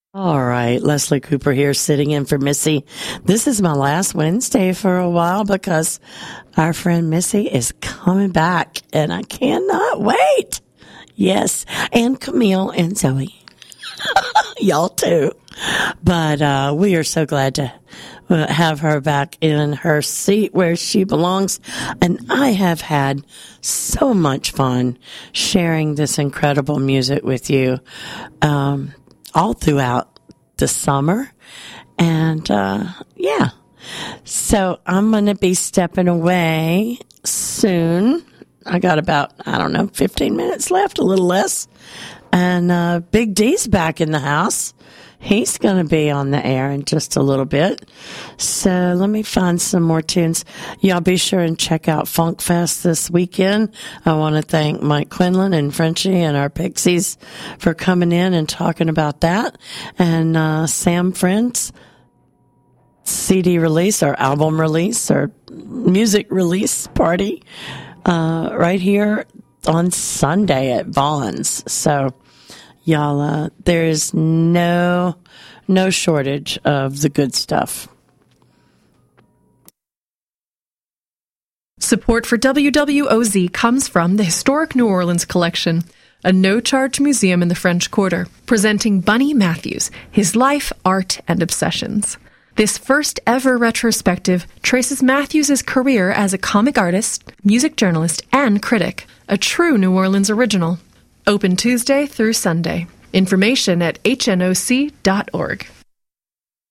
All right, Leslie Cooper here, sitting in for Missy. This is my last Wednesday for a while because our friend Missy is coming back, and I cannot wait. Yes, and Camille and Zoe. Y'all too. But we are so glad to have her back in her seat where she belongs. And I have had so much fun sharing this incredible music with you all throughout the summer. And yeah, so I'm going to be stepping away soon. I got about, 15 minutes left, a little less. And Big D's back in the house. He's going to be on the air in just a little bit. So let me find some more tunes. Y'all be sure and check out Funk Fest this weekend. I want to thank Mike Quinlan and Frenchie and our Pixies for coming in and talking about that. And Sam Friends CD release or album release or music release party right here on Sunday at Vaughn's. So y'all, there's no shortage of the good stuff. Support for WWOZ comes from the Historic New Orleans Collection, a no-charge museum in the French Quarter, presenting Bunny Matthews, his life, art, and obsessions. This first ever retrospective traces Matthews' career as a comic artist, music journalist, and critic, a true New Orleans original. Open Tuesday through Sunday. Information at hnoc.org.